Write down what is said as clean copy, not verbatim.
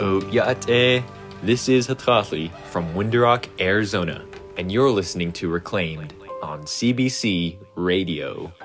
Ya'ate. This is Hatrathli from Window-Rock, Arizona, and you're listening to Reclaimed on CBC Radio.